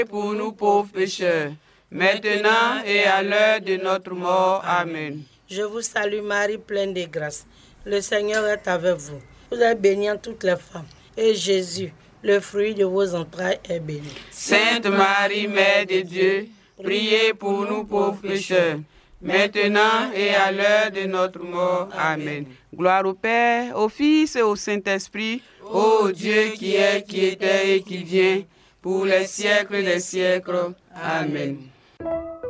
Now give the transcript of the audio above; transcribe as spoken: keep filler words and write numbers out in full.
pour nous pauvres pécheurs, maintenant et à l'heure de notre mort. Amen. Je vous salue Marie, pleine de grâce. Le Seigneur est avec vous. Vous êtes bénie entre toutes les femmes. Et Jésus, le fruit de vos entrailles, est béni. Sainte Marie, Mère de Dieu, priez pour nous pauvres pécheurs, maintenant et à l'heure de notre mort. Amen. Gloire au Père, au Fils et au Saint-Esprit, ô Dieu qui est, qui était et qui vient, pour les siècles des siècles. Amen.